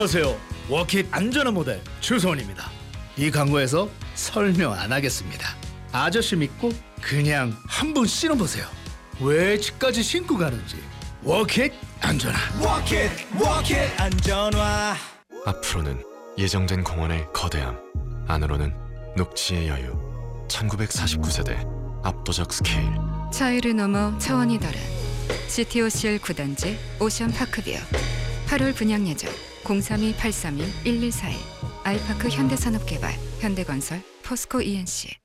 안녕하세요. 워킷 안전한 모델 주소원입니다. 이 광고에서 설명 안 하겠습니다. 아저씨 믿고 그냥 한번 신어보세요. 왜 집까지 신고 가는지. 워킷 안전한. 워킷 안전화. 앞으로는 예정된 공원의 거대함, 안으로는 녹지의 여유. 1949세대 압도적 스케일. 차이를 넘어 차원이 다른 CTOCL 9단지 오션 파크뷰 8월 분양 예정 032-832-1141 아이파크 현대산업개발 현대건설 포스코 ENC